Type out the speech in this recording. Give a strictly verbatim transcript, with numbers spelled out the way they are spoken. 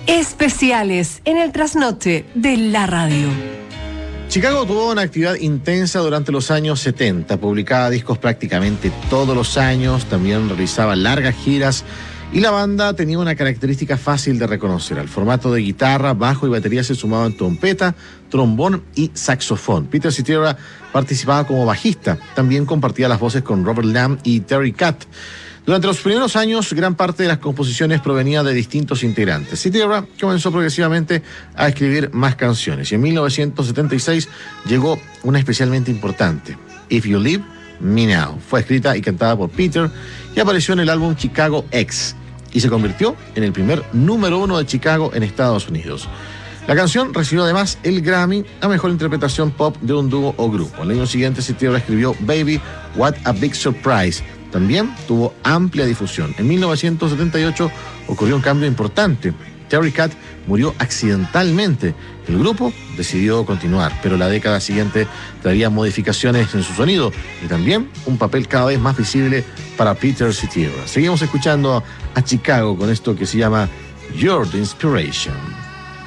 Especiales en el trasnoche de la radio. Chicago tuvo una actividad intensa durante los años setenta, publicaba discos prácticamente todos los años, también realizaba largas giras y la banda tenía una característica fácil de reconocer. Al formato de guitarra, bajo y batería se sumaban trompeta, trombón y saxofón. Peter Cetera participaba como bajista, también compartía las voces con Robert Lamm y Terry Kath. Durante los primeros años, gran parte de las composiciones provenía de distintos integrantes. Cetera comenzó progresivamente a escribir más canciones y en mil novecientos setenta y seis llegó una especialmente importante, If You Leave Me Now. Fue escrita y cantada por Peter y apareció en el álbum Chicago X y se convirtió en el primer número uno de Chicago en Estados Unidos. La canción recibió además el Grammy a mejor interpretación pop de un dúo o grupo. El año siguiente Cetera escribió Baby, What a Big Surprise. También tuvo amplia difusión. En mil novecientos setenta y ocho ocurrió un cambio importante. Terry Kath murió accidentalmente. El grupo decidió continuar, pero la década siguiente traería modificaciones en su sonido y también un papel cada vez más visible para Peter Cetera. Seguimos escuchando a Chicago con esto que se llama You're the Inspiration.